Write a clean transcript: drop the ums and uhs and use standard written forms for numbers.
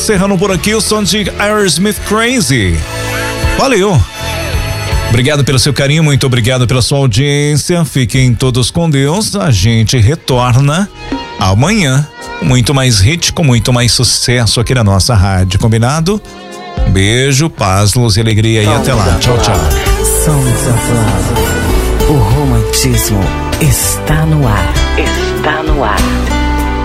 encerrando por aqui o som de Aerosmith Crazy. Valeu! Obrigado pelo seu carinho, muito obrigado pela sua audiência. Fiquem todos com Deus. A gente retorna amanhã com muito mais hit, com muito mais sucesso aqui na nossa rádio, combinado? Beijo, paz, luz e alegria e até lá. Tchau, tchau. Songs of Love. O romantismo está no ar. Está no ar.